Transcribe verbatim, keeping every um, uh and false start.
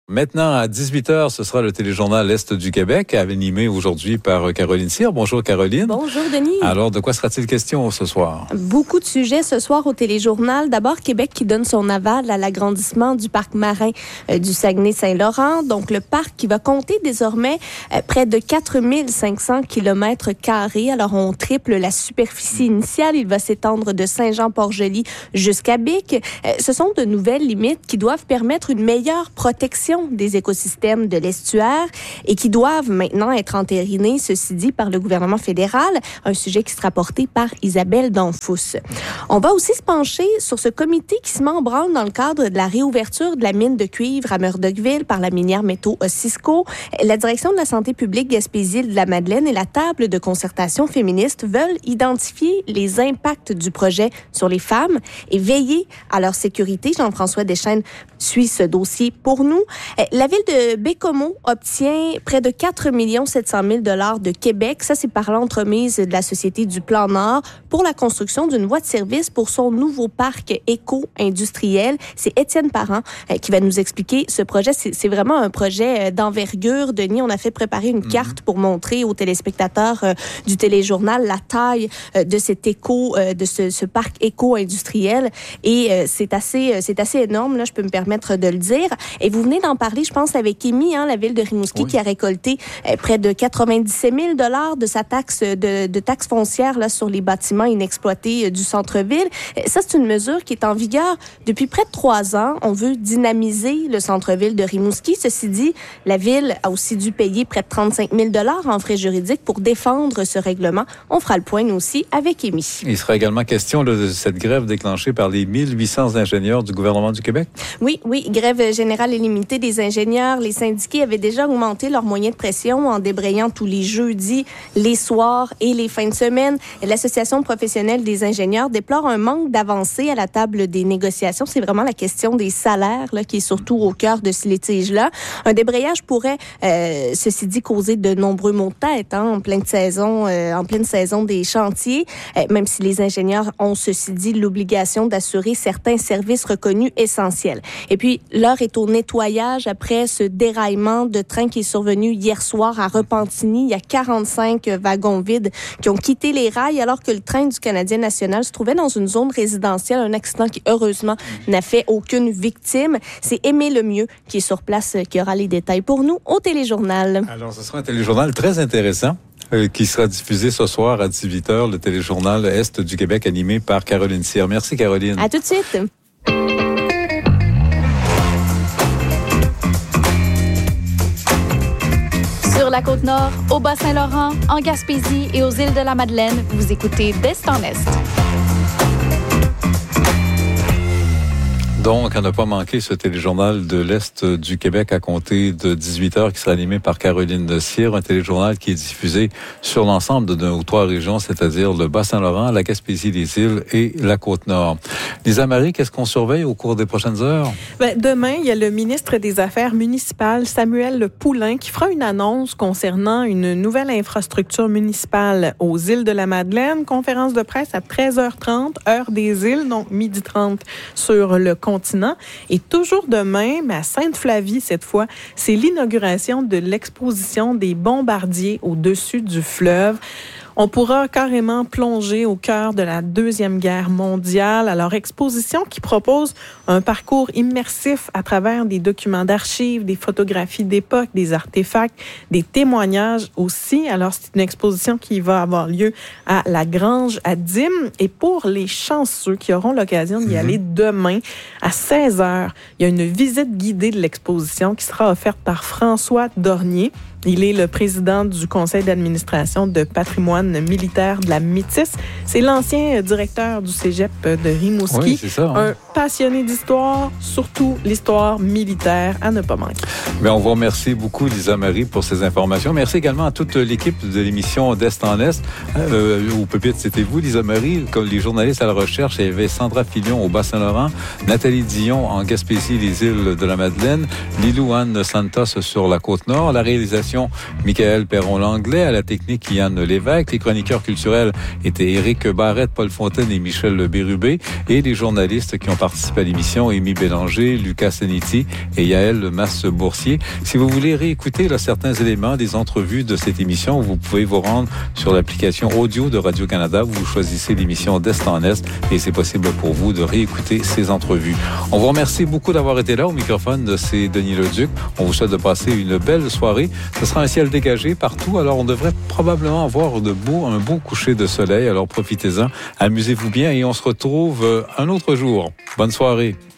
Maintenant, à dix-huit heures, ce sera le téléjournal L'Est du Québec, animé aujourd'hui par Caroline Cyr. Bonjour Caroline. Bonjour Denis. Alors, de quoi sera-t-il question ce soir? Beaucoup de sujets ce soir au téléjournal. D'abord, Québec qui donne son aval à l'agrandissement du parc marin euh, du Saguenay-Saint-Laurent. Donc, le parc qui va compter désormais euh, près de quatre mille cinq cents kilomètres carrés. Alors, on triple la superficie initiale. Il va s'étendre de Saint-Jean-Port-Joli jusqu'à Bic. Euh, ce sont de nouvelles limites qui doivent permettre une meilleure protection des écosystèmes de l'estuaire et qui doivent maintenant être entérinées, ceci dit, par le gouvernement fédéral, un sujet qui sera porté par Isabelle Danfous. On va aussi se pencher sur ce comité qui se met en branle dans le cadre de la réouverture de la mine de cuivre à Murdochville par la minière Métaux Cisco. La direction de la santé publique Gaspésie-de-la-Madeleine et la table de concertation féministe veulent identifier les impacts du projet sur les femmes et veiller à leur sécurité. Jean-François Deschênes suit ce dossier pour nous. La ville de Bécomo obtient près de quatre millions sept cent mille dollars de Québec. Ça, c'est par l'entremise de la Société du Plan Nord pour la construction d'une voie de service pour son nouveau parc éco-industriel. C'est Étienne Parent euh, qui va nous expliquer ce projet. C'est, c'est vraiment un projet euh, d'envergure. Denis, on a fait préparer une mm-hmm. carte pour montrer aux téléspectateurs euh, du téléjournal la taille euh, de cet éco, euh, de ce, ce parc éco-industriel. Et euh, c'est assez, euh, c'est assez énorme, là, je peux me permettre de le dire. Et vous venez d'en parler, je pense, avec Émy, hein, la ville de Rimouski, oui. qui a récolté euh, près de quatre-vingt-dix-sept mille dollars de sa taxe de, de taxe foncière là, sur les bâtiments inexploités euh, du centre-ville. Euh, ça, c'est une mesure qui est en vigueur depuis près de trois ans. On veut dynamiser le centre-ville de Rimouski. Ceci dit, la ville a aussi dû payer près de trente-cinq mille dollars en frais juridiques pour défendre ce règlement. On fera le point, nous aussi, avec Émy. Il sera également question là, de cette grève déclenchée par les mille huit cents ingénieurs du gouvernement du Québec? Oui, oui, grève générale et limitée des ingénieurs. Les syndiqués avaient déjà augmenté leurs moyens de pression en débrayant tous les jeudis, les soirs et les fins de semaine. L'Association professionnelle des ingénieurs déplore un manque d'avancée à la table des négociations. C'est vraiment la question des salaires là, qui est surtout au cœur de ce litige-là. Un débrayage pourrait, euh, ceci dit, causer de nombreux maux de tête hein, en pleine saison, euh, en pleine saison des chantiers, euh, même si les ingénieurs ont, ceci dit, l'obligation d'assurer certains services reconnus essentiels. Et puis, l'heure est au nettoyage après ce déraillement de train qui est survenu hier soir à Repentigny. Il y a quarante-cinq wagons vides qui ont quitté les rails alors que le train du Canadien national se trouvait dans une zone résidentielle. Un accident qui, heureusement, n'a fait aucune victime. C'est Aimé Lemieux qui est sur place, qui aura les détails pour nous au téléjournal. Alors, ce sera un téléjournal très intéressant. Euh, qui sera diffusé ce soir à dix-huit heures, le téléjournal Est du Québec animé par Caroline Cyr. Merci Caroline. À tout de suite. Sur la Côte-Nord, au Bas-Saint-Laurent, en Gaspésie et aux îles de la Madeleine, vous écoutez d'Est en Est. Donc, à ne pas manquer ce téléjournal de l'Est du Québec à compter de dix-huit heures qui sera animé par Caroline Cyr, un téléjournal qui est diffusé sur l'ensemble de nos trois régions, c'est-à-dire le Bas-Saint-Laurent, la Gaspésie des îles et la Côte-Nord. Lisa Marie, qu'est-ce qu'on surveille au cours des prochaines heures? Ben, demain, il y a le ministre des Affaires municipales, Samuel Poulin, qui fera une annonce concernant une nouvelle infrastructure municipale aux îles de la Madeleine. Conférence de presse à treize heures trente, heure des îles, donc midi trente sur le continent. Et toujours demain, mais à Sainte-Flavie cette fois, c'est l'inauguration de l'exposition des bombardiers au-dessus du fleuve. On pourra carrément plonger au cœur de la Deuxième Guerre mondiale. Alors, exposition qui propose un parcours immersif à travers des documents d'archives, des photographies d'époque, des artefacts, des témoignages aussi. Alors, c'est une exposition qui va avoir lieu à la Grange à Dîmes. Et pour les chanceux qui auront l'occasion d'y aller demain, à seize heures, il y a une visite guidée de l'exposition qui sera offerte par François Dornier. Il est le président du conseil d'administration de patrimoine militaire de la Métis. C'est l'ancien directeur du cégep de Rimouski. Oui, c'est ça, hein? Un passionné d'histoire, surtout l'histoire militaire, à ne pas manquer. Bien, on vous remercie beaucoup, Lisa Marie, pour ces informations. Merci également à toute l'équipe de l'émission d'Est en Est. Euh, au pupitre, c'était vous, Lisa Marie. Comme les journalistes à la recherche, il y avait Sandra Filion au Bas-Saint-Laurent, Nathalie Dion en Gaspésie, les îles de la Madeleine, Lilou-Anne Santos sur la Côte-Nord, la réalisation Michael Perron-Langlais, à la technique Yann Lévesque. Les chroniqueurs culturels étaient Éric Barrette, Paul Fontaine et Michel Bérubé. Et les journalistes qui ont parlé participé à l'émission, Amy Bélanger, Lucas Saniti et Yaël Masse-Boursier. Si vous voulez réécouter là, certains éléments des entrevues de cette émission, vous pouvez vous rendre sur l'application audio de Radio-Canada. Vous choisissez l'émission d'Est en Est et c'est possible pour vous de réécouter ces entrevues. On vous remercie beaucoup d'avoir été là au microphone. C'est Denis Leduc. On vous souhaite de passer une belle soirée. Ce sera un ciel dégagé partout, alors on devrait probablement avoir de beau, un beau coucher de soleil. Alors profitez-en, amusez-vous bien et on se retrouve un autre jour. Bonne soirée.